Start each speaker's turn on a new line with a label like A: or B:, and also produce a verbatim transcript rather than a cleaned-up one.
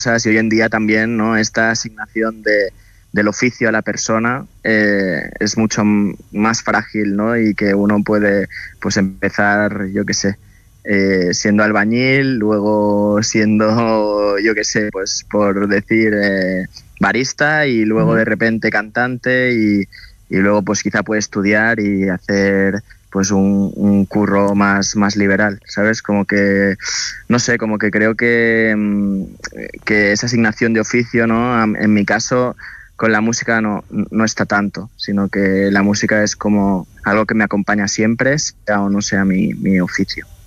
A: y hoy en día también, ¿no? Esta asignación de, del oficio a la persona eh, es mucho más frágil, ¿no? Y que uno puede pues empezar, yo qué sé, eh, siendo albañil, luego siendo, yo qué sé, pues por decir eh, barista y luego
B: Uh-huh.
A: de repente cantante y, y luego pues quizá puede estudiar y hacer pues un, un curro más, más liberal, ¿sabes? Como que, no sé, como que creo que, que esa asignación de oficio, ¿no? En mi caso, con la música no, no está tanto, sino que la música es como algo que me acompaña siempre, sea o no sea mi, mi oficio.